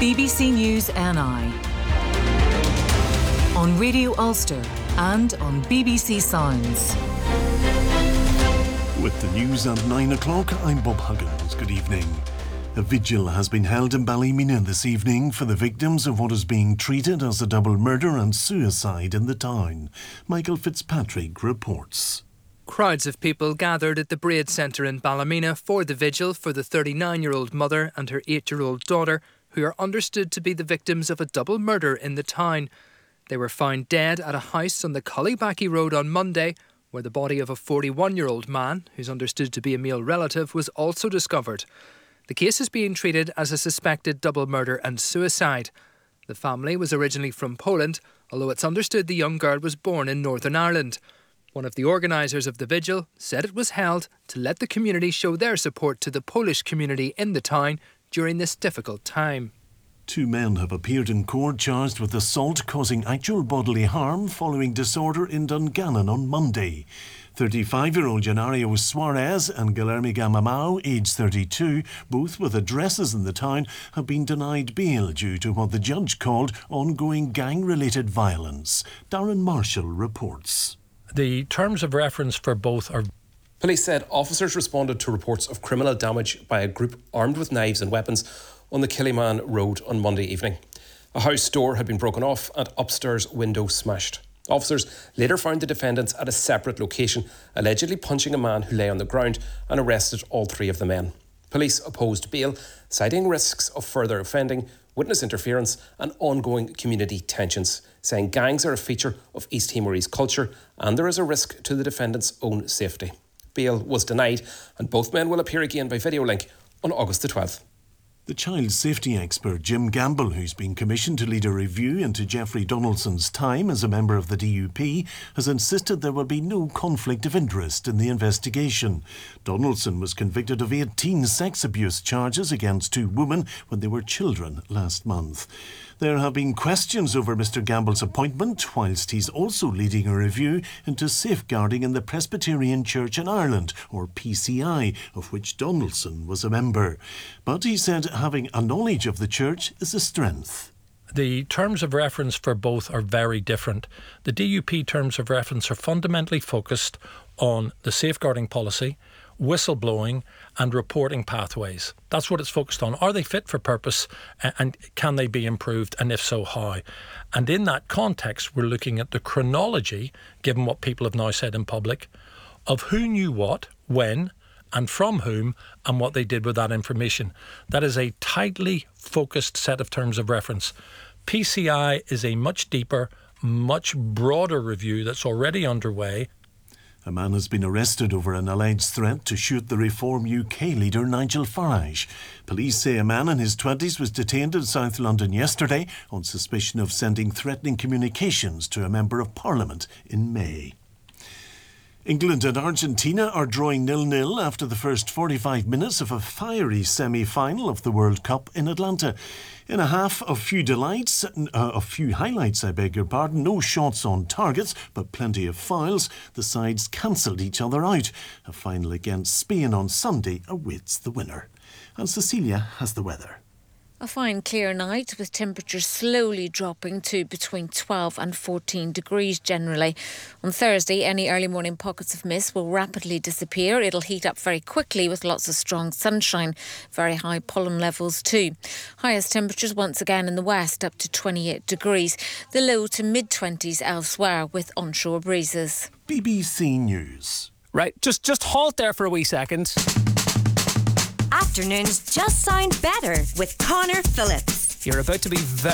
BBC News NI on Radio Ulster and on BBC Sounds. With the news at 9 o'clock, I'm Bob Huggins. Good evening. A vigil has been held in Ballymena this evening for the victims of what is being treated as a double murder and suicide in the town. Michael Fitzpatrick reports. Crowds of people gathered at the Braid Centre in Ballymena for the vigil for the 39-year-old mother and her 8-year-old daughter, who are understood to be the victims of a double murder in the town. They were found dead at a house on the Cullybackey Road on Monday, where the body of a 41-year-old man, who's understood to be a male relative, was also discovered. The case is being treated as a suspected double murder and suicide. The family was originally from Poland, although it's understood the young girl was born in Northern Ireland. One of the organisers of the vigil said it was held to let the community show their support to the Polish community in the town during this difficult time. 2 men have appeared in court charged with assault causing actual bodily harm following disorder in Dungannon on Monday. 35-year-old Genario Suarez and Guilherme Gamamao, aged 32, both with addresses in the town, have been denied bail due to what the judge called ongoing gang-related violence. Darren Marshall reports. The terms of reference for both are... Police said officers responded to reports of criminal damage by a group armed with knives and weapons on the Killyman Road on Monday evening. A house door had been broken off and upstairs window smashed. Officers later found the defendants at a separate location, allegedly punching a man who lay on the ground, and arrested all 3 of the men. Police opposed bail, citing risks of further offending, witness interference and ongoing community tensions, saying gangs are a feature of East Timorese culture and there is a risk to the defendants' own safety. Bail was denied and both men will appear again by video link on August the 12th. The child safety expert Jim Gamble, who's been commissioned to lead a review into Jeffrey Donaldson's time as a member of the DUP, has insisted there will be no conflict of interest in the investigation. Donaldson was convicted of 18 sex abuse charges against 2 women when they were children last month. There have been questions over Mr Gamble's appointment, whilst he's also leading a review into safeguarding in the Presbyterian Church in Ireland, or PCI, of which Donaldson was a member. But he said having a knowledge of the church is a strength. The terms of reference for both are very different. The DUP terms of reference are fundamentally focused on the safeguarding policy, whistleblowing and reporting pathways. That's what it's focused on. Are they fit for purpose and can they be improved, and if so, how? And in that context, we're looking at the chronology, given what people have now said in public, of who knew what, when, and from whom, and what they did with that information. That is a tightly focused set of terms of reference. PCI is a much deeper, much broader review that's already underway. A man has been arrested over an alleged threat to shoot the Reform UK leader Nigel Farage. Police say a man in his 20s was detained in South London yesterday on suspicion of sending threatening communications to a Member of Parliament in May. England and Argentina are drawing 0-0 after the first 45 minutes of a fiery semi-final of the World Cup in Atlanta. In a half of few highlights, no shots on targets, but plenty of fouls, the sides cancelled each other out. A final against Spain on Sunday awaits the winner. And Cecilia has the weather. A fine clear night with temperatures slowly dropping to between 12 and 14 degrees generally. On Thursday, any early morning pockets of mist will rapidly disappear. It'll heat up very quickly with lots of strong sunshine, very high pollen levels too. Highest temperatures once again in the west up to 28 degrees. The low to mid-20s elsewhere with onshore breezes. BBC News. Right, just halt there for a wee second. Afternoons just sound better with Connor Phillips. You're about to be very